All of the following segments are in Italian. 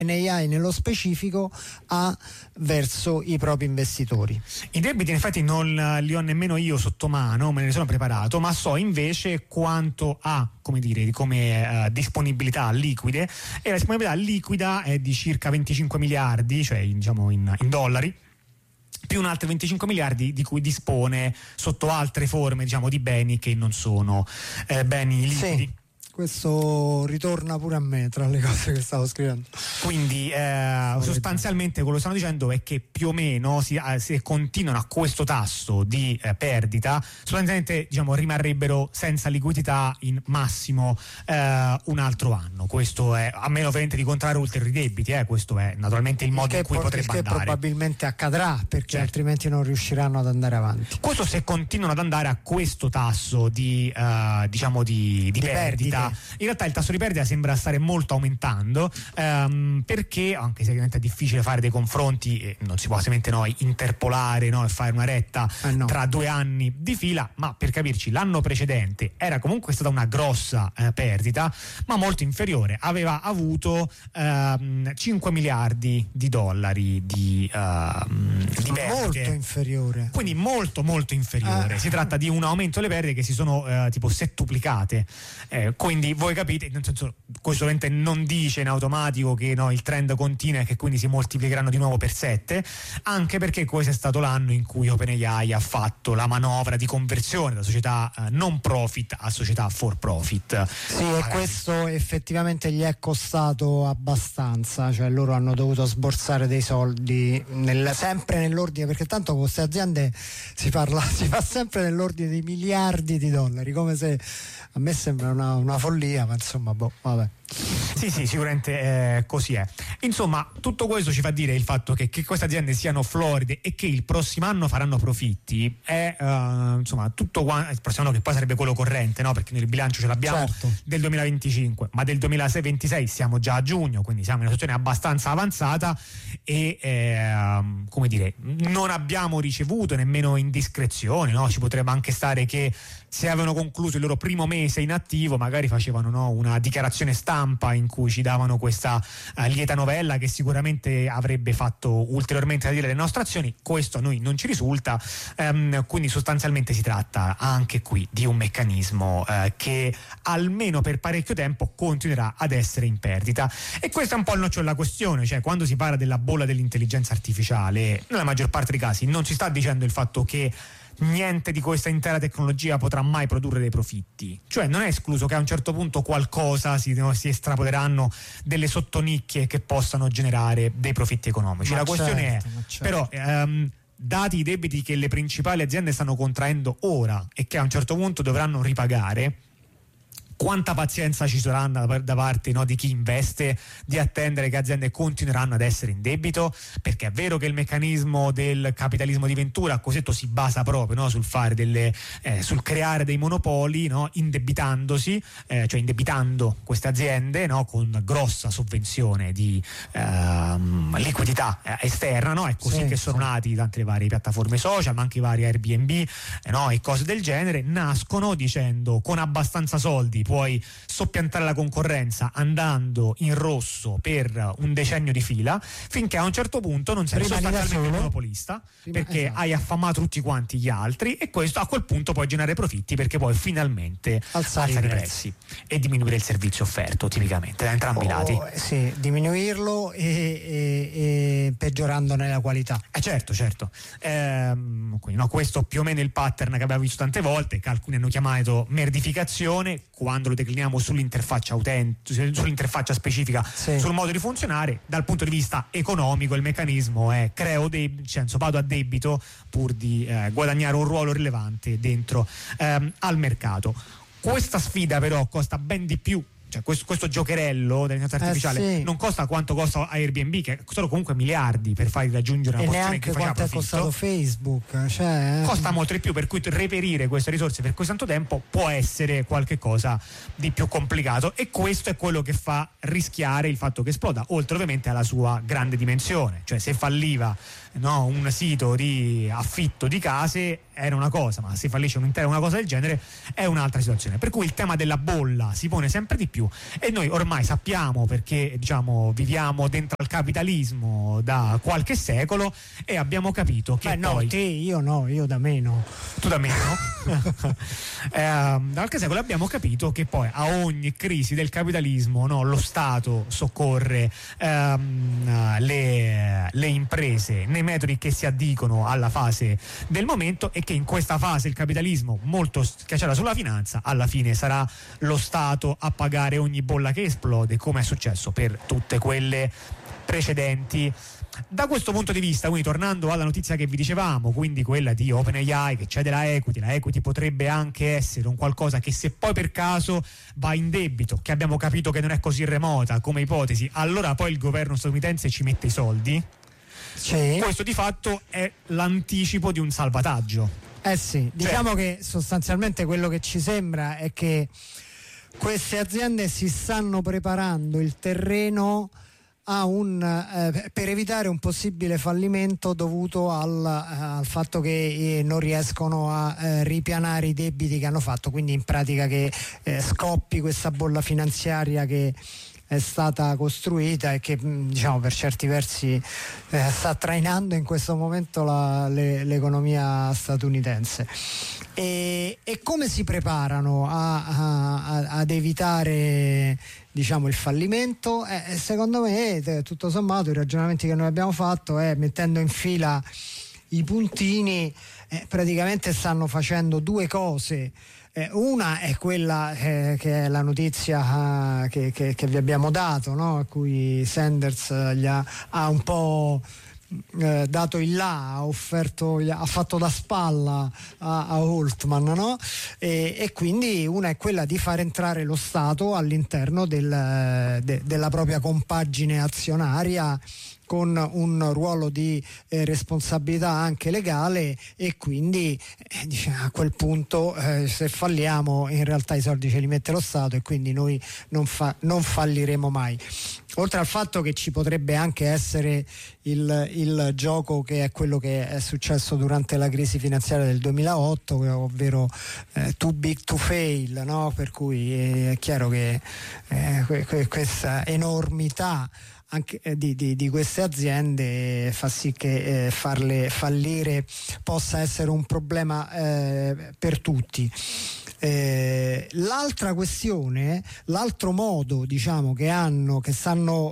OpenAI nello specifico ha verso i propri investitori. I debiti in effetti non li ho nemmeno io sotto mano, me ne sono preparato, ma so invece quanto ha, come dire, come disponibilità liquide, e la disponibilità liquida è di circa 25 miliardi, cioè diciamo in dollari, più un altro 25 miliardi di cui dispone sotto altre forme, diciamo, di beni che non sono beni liquidi. Sì. Questo ritorna pure a me tra le cose che stavo scrivendo. Quindi sostanzialmente quello che stanno dicendo è che più o meno se continuano a questo tasso di perdita, sostanzialmente, diciamo, rimarrebbero senza liquidità in massimo un altro anno. Questo è, a meno ovviamente di contrarre ulteriori debiti, questo è naturalmente il modo in cui potrebbe andare. Che probabilmente accadrà, perché altrimenti non riusciranno ad andare avanti. Questo se continuano ad andare a questo tasso di diciamo di perdita. In realtà il tasso di perdita sembra stare molto aumentando, perché, anche se ovviamente è difficile fare dei confronti, non si può semplicemente interpolare, e fare una retta tra 2 anni di fila, ma per capirci, l'anno precedente era comunque stata una grossa perdita, ma molto inferiore. Aveva avuto 5 miliardi di dollari di perdite. Molto inferiore. Quindi molto molto inferiore. Si tratta di un aumento delle perdite che si sono tipo settuplicate. Quindi voi capite, nel senso, questo ovviamente non dice in automatico che il trend continua e che quindi si moltiplicheranno di nuovo per 7, anche perché questo è stato l'anno in cui OpenAI ha fatto la manovra di conversione da società non profit a società for profit. Sì, e questo effettivamente gli è costato abbastanza, cioè loro hanno dovuto sborsare dei soldi sempre nell'ordine, perché tanto con queste aziende si fa sempre nell'ordine di miliardi di dollari, come se, a me sembra una follia, ma insomma, vabbè. Sì, sicuramente così è. Insomma, tutto questo ci fa dire il fatto che queste aziende siano floride e che il prossimo anno faranno profitti è insomma tutto il prossimo anno, che poi sarebbe quello corrente, perché noi il bilancio ce l'abbiamo del 2025, ma del 2026 siamo già a giugno, quindi siamo in una situazione abbastanza avanzata e come dire, non abbiamo ricevuto nemmeno indiscrezioni, ci potrebbe anche stare che se avevano concluso il loro primo mese in attivo magari facevano una dichiarazione stampa in cui ci davano questa lieta novella che sicuramente avrebbe fatto ulteriormente salire le nostre azioni. Questo a noi non ci risulta, quindi sostanzialmente si tratta anche qui di un meccanismo che almeno per parecchio tempo continuerà ad essere in perdita. E questo è un po' il nocciolo della questione, cioè quando si parla della bolla dell'intelligenza artificiale, nella maggior parte dei casi non si sta dicendo il fatto che niente di questa intera tecnologia potrà mai produrre dei profitti, cioè non è escluso che a un certo punto qualcosa si estrapoleranno delle sottonicchie che possano generare dei profitti economici. La questione è però dati i debiti che le principali aziende stanno contraendo ora e che a un certo punto dovranno ripagare, quanta pazienza ci sarà da parte di chi investe di attendere che aziende continueranno ad essere in debito? Perché è vero che il meccanismo del capitalismo di Ventura cosiddetto si basa proprio sul fare sul creare dei monopoli, indebitandosi, cioè indebitando queste aziende con grossa sovvenzione di liquidità esterna, è così che sono nati tante le varie piattaforme social, ma anche i vari Airbnb e cose del genere. Nascono dicendo: con abbastanza soldi puoi soppiantare la concorrenza andando in rosso per un decennio di fila, finché a un certo punto non sei sostanzialmente monopolista, perché hai affamato tutti quanti gli altri, e questo a quel punto puoi generare profitti perché puoi finalmente alzare i prezzi e diminuire il servizio offerto, tipicamente da entrambi i lati. Sì, diminuirlo e peggiorandone la qualità. Certo. Quindi, questo più o meno il pattern che abbiamo visto tante volte, che alcuni hanno chiamato merdificazione, quando lo decliniamo sull'interfaccia sull'interfaccia specifica, sul modo di funzionare. Dal punto di vista economico il meccanismo è vado a debito pur di guadagnare un ruolo rilevante dentro al mercato. Questa sfida però costa ben di più, cioè questo giocherello dell'intelligenza artificiale non costa quanto costa Airbnb, che costato comunque miliardi per fargli raggiungere una posizione che faceva profitto. E neanche quanto è costato Facebook, costa molto di più, per cui reperire queste risorse per così tanto tempo può essere qualche cosa di più complicato, e questo è quello che fa rischiare il fatto che esploda, oltre ovviamente alla sua grande dimensione. Cioè, se falliva un sito di affitto di case era una cosa, ma se fallisce una cosa del genere è un'altra situazione, per cui il tema della bolla si pone sempre di più. più. E noi ormai sappiamo, perché diciamo viviamo dentro al capitalismo da qualche secolo, e abbiamo capito che io da meno. Tu da meno? Da qualche secolo abbiamo capito che poi a ogni crisi del capitalismo, no, lo Stato soccorre le imprese nei metodi che si addicono alla fase del momento, e che in questa fase il capitalismo molto schiacciata sulla finanza, alla fine sarà lo Stato a pagare ogni bolla che esplode, come è successo per tutte quelle precedenti. Da questo punto di vista, quindi tornando alla notizia che vi dicevamo, quindi quella di OpenAI che cede la equity potrebbe anche essere un qualcosa che, se poi per caso va in debito, che abbiamo capito che non è così remota come ipotesi, allora poi il governo statunitense ci mette i soldi. Sì. Questo di fatto è l'anticipo di un salvataggio. Sì, diciamo che sostanzialmente quello che ci sembra è che queste aziende si stanno preparando il terreno per evitare un possibile fallimento dovuto al fatto che non riescono a ripianare i debiti che hanno fatto, quindi in pratica che scoppi questa bolla finanziaria che è stata costruita e che diciamo per certi versi sta trainando in questo momento l'economia statunitense. E come si preparano ad evitare diciamo il fallimento? Secondo me tutto sommato i ragionamenti che noi abbiamo fatto è mettendo in fila i puntini, praticamente stanno facendo due cose. Una è quella che è la notizia che vi abbiamo dato, no? A cui Sanders ha un po' dato il là, ha fatto da spalla a Holtman, no? E quindi una è quella di far entrare lo Stato all'interno della propria compagine azionaria, con un ruolo di responsabilità anche legale, e quindi diciamo, a quel punto se falliamo in realtà i soldi ce li mette lo Stato, e quindi noi non falliremo mai. Oltre al fatto che ci potrebbe anche essere il gioco che è quello che è successo durante la crisi finanziaria del 2008, ovvero too big to fail, no? Per cui è chiaro che questa enormità anche di queste aziende fa sì che farle fallire possa essere un problema per tutti. L'altra questione, l'altro modo diciamo che stanno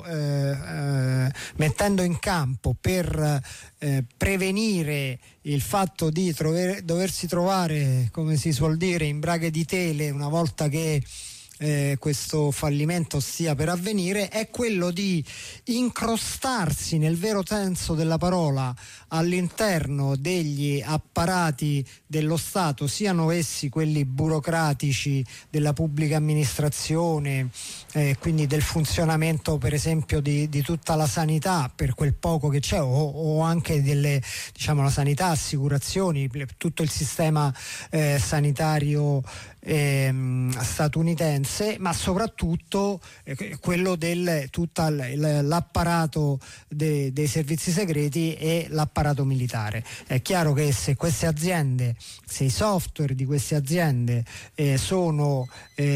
mettendo in campo per prevenire il fatto di doversi trovare, come si suol dire, in braghe di tele una volta che questo fallimento stia per avvenire, è quello di incrostarsi nel vero senso della parola all'interno degli apparati dello Stato, siano essi quelli burocratici della pubblica amministrazione, quindi del funzionamento per esempio di tutta la sanità, per quel poco che c'è, o anche la sanità, assicurazioni, tutto il sistema sanitario statunitense, ma soprattutto quello del tutto l'apparato dei servizi segreti e l'apparato militare. È chiaro che se i software di queste aziende sono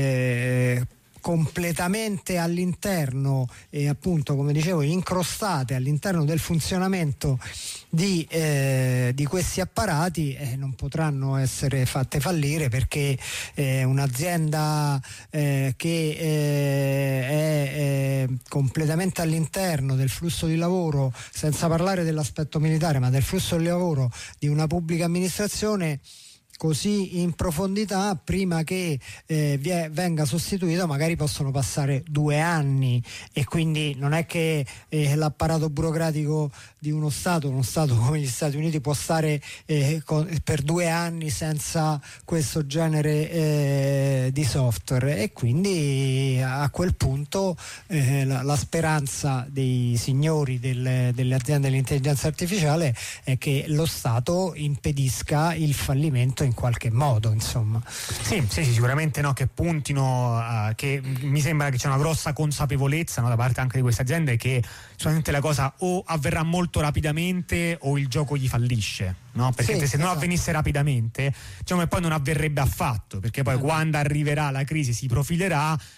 completamente all'interno e appunto, come dicevo, incrostate all'interno del funzionamento di questi apparati, non potranno essere fatte fallire, perché un'azienda che è completamente all'interno del flusso di lavoro, senza parlare dell'aspetto militare, ma del flusso di lavoro di una pubblica amministrazione così in profondità, prima che venga sostituito magari possono passare 2 anni, e quindi non è che l'apparato burocratico di uno Stato come gli Stati Uniti può stare per 2 anni senza questo genere di software, e quindi a quel punto la speranza dei signori delle aziende dell'intelligenza artificiale è che lo Stato impedisca il fallimento in qualche modo, insomma. Sì, sicuramente, no, che puntino, che mi sembra che c'è una grossa consapevolezza, no, da parte anche di queste aziende, che solamente la cosa o avverrà molto rapidamente o il gioco gli fallisce, no? Perché se non avvenisse rapidamente, diciamo che poi non avverrebbe affatto, perché poi quando arriverà la crisi si profilerà,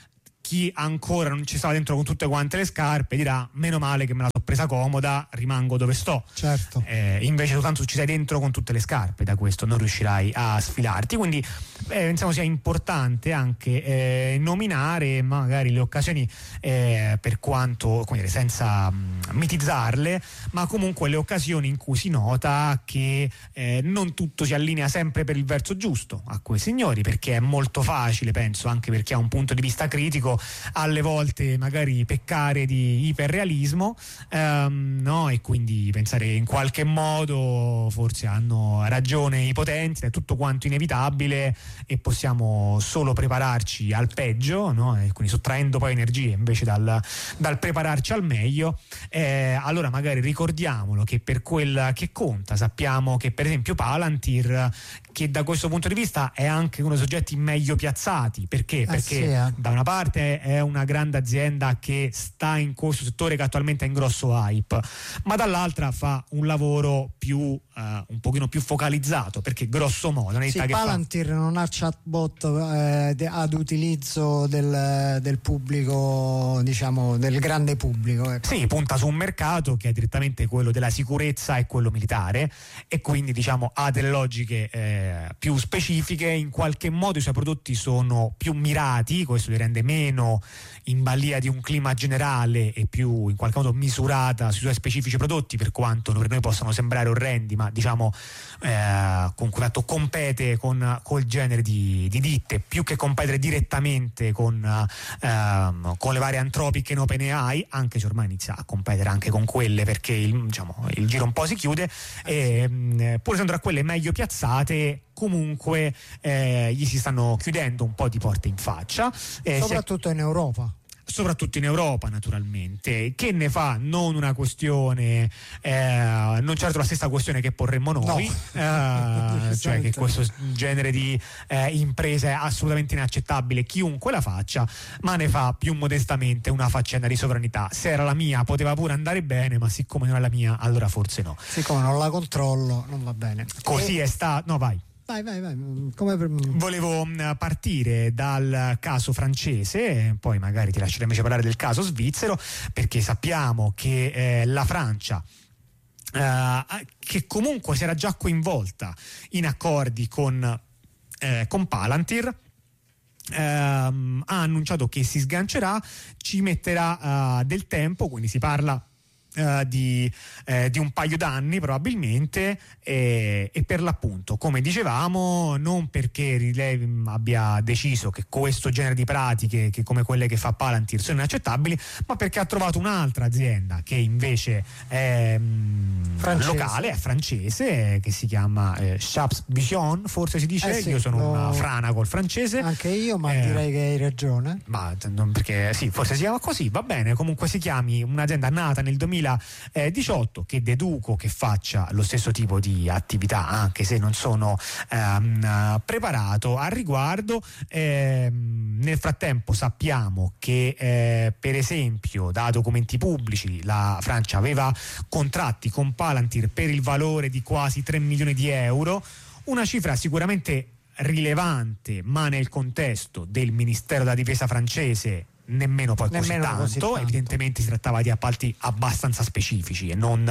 chi ancora non ci stava dentro con tutte quante le scarpe dirà meno male che me la so presa comoda, rimango dove sto. Certo. Invece soltanto ci sei dentro con tutte le scarpe, da questo non riuscirai a sfilarti. Quindi pensiamo sia importante anche nominare magari le occasioni, per quanto, come dire, senza mitizzarle, ma comunque le occasioni in cui si nota che non tutto si allinea sempre per il verso giusto a quei signori, perché è molto facile, penso, anche per chi ha un punto di vista critico, alle volte magari peccare di iperrealismo, no? E quindi pensare in qualche modo forse hanno ragione i potenti, è tutto quanto inevitabile e possiamo solo prepararci al peggio, no? E quindi sottraendo poi energie invece dal prepararci al meglio. Allora magari ricordiamolo che per quel che conta sappiamo che per esempio Palantir, che da questo punto di vista è anche uno dei soggetti meglio piazzati, perché da una parte è una grande azienda che sta in questo settore che attualmente è in grosso hype, ma dall'altra fa un lavoro più un pochino più focalizzato, perché grosso modo Palantir non ha chatbot ad utilizzo del pubblico, diciamo del grande pubblico, ecco. Sì, punta su un mercato che è direttamente quello della sicurezza e quello militare, e quindi diciamo ha delle logiche più specifiche. In qualche modo i suoi prodotti sono più mirati, questo li rende meno in balia di un clima generale e più in qualche modo misurata sui suoi specifici prodotti, per quanto per noi possano sembrare orrendi, ma diciamo con cui compete col genere di ditte, più che competere direttamente con le varie antropiche in OpenAI, anche se ormai inizia a competere anche con quelle, perché il giro un po' si chiude, pur essendo tra quelle meglio piazzate comunque gli si stanno chiudendo un po' di porte in faccia, soprattutto in Europa. Soprattutto in Europa, naturalmente, che ne fa non una questione, non certo la stessa questione che porremmo noi, no. Cioè che questo genere di impresa è assolutamente inaccettabile, chiunque la faccia, ma ne fa più modestamente una faccenda di sovranità. Se era la mia poteva pure andare bene, ma siccome non è la mia allora forse no. Siccome non la controllo non va bene. Così è stato. No, vai. Vai. Volevo partire dal caso francese, poi magari ti lascerò invece parlare del caso svizzero, perché sappiamo che la Francia, che comunque si era già coinvolta in accordi con Palantir, ha annunciato che si sgancerà, ci metterà del tempo, quindi si parla di un paio d'anni probabilmente, e per l'appunto, come dicevamo, non perché Rilevi abbia deciso che questo genere di pratiche, che come quelle che fa Palantir, sono inaccettabili, ma perché ha trovato un'altra azienda che invece è locale, è francese, che si chiama Chaps Vision, forse si dice. Sì, io sono una frana col francese, anche io, ma direi che hai ragione, ma non perché sì, forse si chiama così, va bene, comunque si chiami un'azienda nata nel 2018, che deduco che faccia lo stesso tipo di attività, anche se non sono preparato al riguardo. Nel frattempo sappiamo che per esempio da documenti pubblici la Francia aveva contratti con Palantir per il valore di quasi 3 milioni di euro, una cifra sicuramente rilevante, ma nel contesto del Ministero della Difesa francese nemmeno così tanto. Evidentemente si trattava di appalti abbastanza specifici e non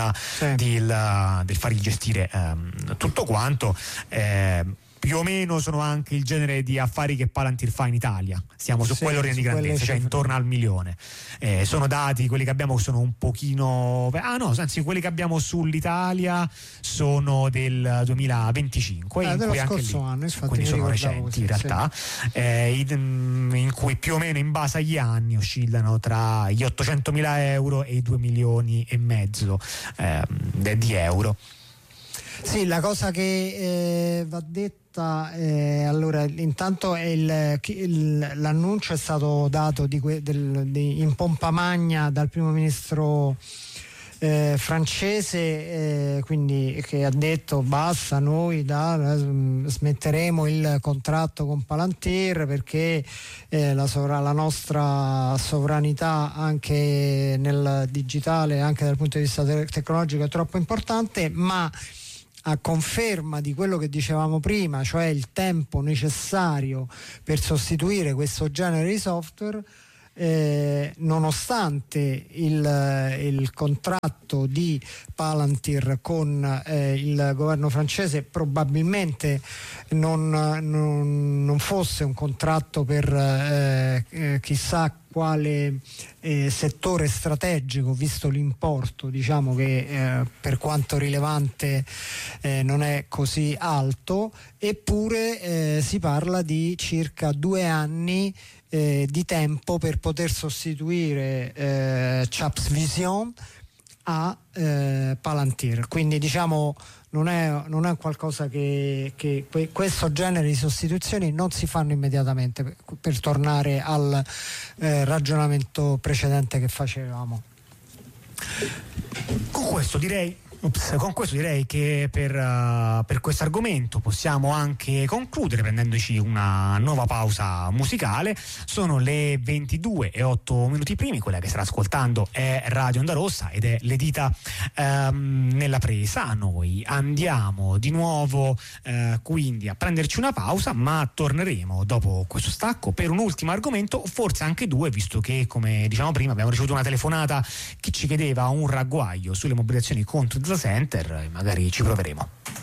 del far gestire tutto quanto. Più o meno sono anche il genere di affari che Palantir fa in Italia, siamo su quell'ordine di grandezza, cioè intorno al milione. Sono dati, quelli che abbiamo sono un pochino, anzi quelli che abbiamo sull'Italia sono del 2025, in cui anche lì, anno, quindi sono recenti così, in realtà, in cui più o meno in base agli anni oscillano tra gli 800.000 euro e i 2 milioni e mezzo di euro. Sì, la cosa che va detta, allora intanto l'annuncio è stato dato in pompa magna dal primo ministro francese, quindi, che ha detto basta, noi smetteremo il contratto con Palantir perché la nostra sovranità anche nel digitale, anche dal punto di vista tecnologico, è troppo importante, ma a conferma di quello che dicevamo prima, cioè il tempo necessario per sostituire questo genere di software, nonostante il contratto di Palantir con il governo francese probabilmente non fosse un contratto per chissà quale settore strategico, visto l'importo, diciamo che per quanto rilevante non è così alto, eppure si parla di circa 2 anni di tempo per poter sostituire Chaps Vision a Palantir, quindi diciamo non è qualcosa che questo genere di sostituzioni non si fanno immediatamente, per tornare al ragionamento precedente che facevamo. Con questo direi che per questo argomento possiamo anche concludere prendendoci una nuova pausa musicale. Sono le 22:08 primi, quella che state ascoltando è Radio Onda Rossa ed è l'edita nella presa. Noi andiamo di nuovo quindi a prenderci una pausa, ma torneremo dopo questo stacco per un ultimo argomento, forse anche 2, visto che, come diciamo prima, abbiamo ricevuto una telefonata che ci chiedeva un ragguaglio sulle mobilitazioni contro il data center, e magari ci proveremo.